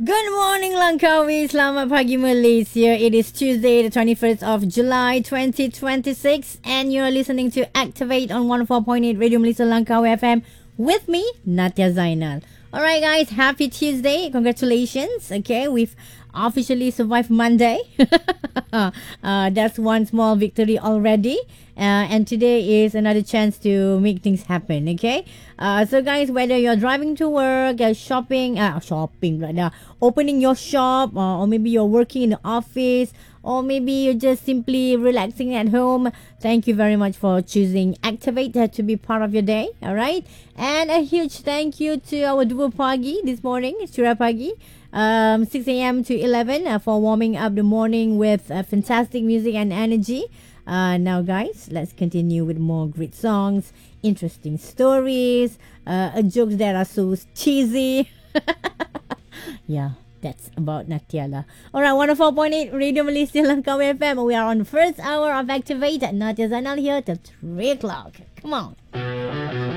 Good morning Langkawi, selamat pagi Malaysia. It is Tuesday the 21st of July 2026 and you're listening to Activate on 104.8 Radio Malaysia Langkawi FM with me, Natia Zainal. Alright guys, happy Tuesday. Congratulations. Okay, we've officially survived Monday. That's one small victory already. And today is another chance to make things happen. Okay. So guys, whether you're driving to work, shopping, opening your shop, or maybe you're working in the office, or maybe you're just simply relaxing at home, thank you very much for choosing Activate to be part of your day. All right. And a huge thank you to our duo pagi this morning, Surya Pagi. 6 a.m. to 11 for warming up the morning with fantastic music and energy. Now guys, let's continue with more great songs, interesting stories, jokes that are so cheesy. Yeah, that's about Natiala. Alright, 104.8 Radio Malaysia Langkawi FM. We are on the first hour of Activate. Natia Zainal here till 3 o'clock. Come on.